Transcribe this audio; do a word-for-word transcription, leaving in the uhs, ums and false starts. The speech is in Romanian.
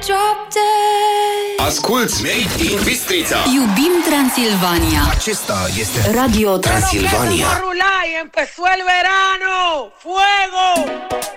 drop dead. Asculți Made in Bistrița. Iubim Transilvania. Acesta este Radio Transilvania. Empezó el verano. ¡Fuego!